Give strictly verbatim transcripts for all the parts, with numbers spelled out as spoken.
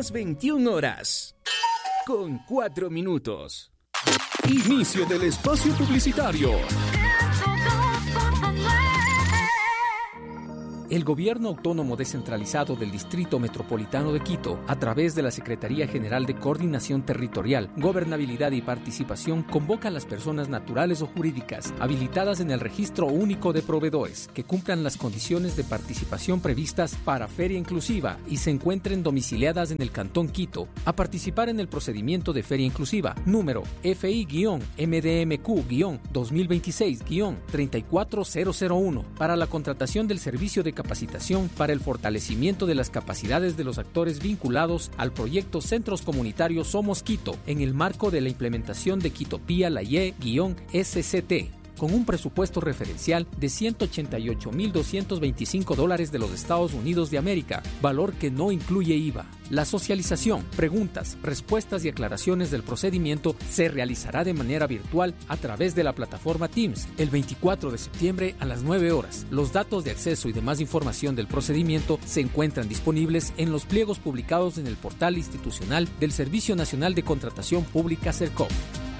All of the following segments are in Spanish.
las veintiuna horas. Con cuatro minutos. Inicio del espacio publicitario. El Gobierno Autónomo Descentralizado del Distrito Metropolitano de Quito, a través de la Secretaría General de Coordinación Territorial, Gobernabilidad y Participación, convoca a las personas naturales o jurídicas habilitadas en el Registro Único de Proveedores que cumplan las condiciones de participación previstas para Feria Inclusiva y se encuentren domiciliadas en el Cantón Quito a participar en el procedimiento de Feria Inclusiva número F I-M D M Q-dos mil veintiséis-treinta y cuatro mil uno para la contratación del servicio de capacitación para el fortalecimiento de las capacidades de los actores vinculados al proyecto Centros Comunitarios Somos Quito en el marco de la implementación de Quitopía Laye-S C T, con un presupuesto referencial de ciento ochenta y ocho mil doscientos veinticinco dólares de los Estados Unidos de América, valor que no incluye I V A. La socialización, preguntas, respuestas y aclaraciones del procedimiento se realizará de manera virtual a través de la plataforma Teams el veinticuatro de septiembre a las nueve horas. Los datos de acceso y demás información del procedimiento se encuentran disponibles en los pliegos publicados en el portal institucional del Servicio Nacional de Contratación Pública CERCOP.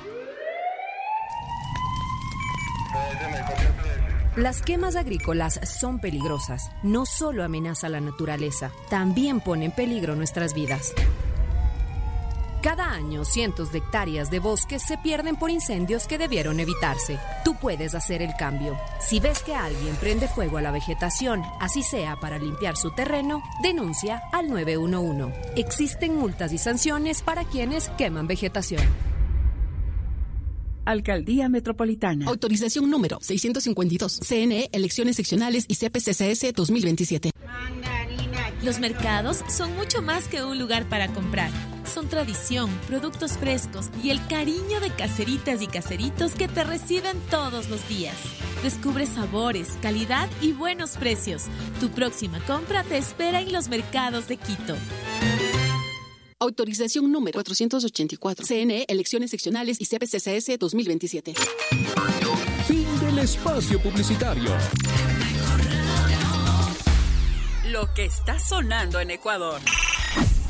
Las quemas agrícolas son peligrosas. No solo amenaza la naturaleza, también pone en peligro nuestras vidas. Cada año, cientos de hectáreas de bosques se pierden por incendios que debieron evitarse. Tú puedes hacer el cambio. Si ves que alguien prende fuego a la vegetación, así sea para limpiar su terreno, denuncia al nueve uno uno. Existen multas y sanciones para quienes queman vegetación. Alcaldía Metropolitana. Autorización número seiscientos cincuenta y dos. C N E, Elecciones Seccionales y C P C C S dos mil veintisiete. Los mercados son mucho más que un lugar para comprar. Son tradición, productos frescos y el cariño de caseritas y caseritos que te reciben todos los días. Descubre sabores, calidad y buenos precios. Tu próxima compra te espera en los mercados de Quito. Autorización número cuatrocientos ochenta y cuatro. C N E, Elecciones Seccionales y C P C C S dos mil veintisiete. Fin del espacio publicitario. Lo que está sonando en Ecuador.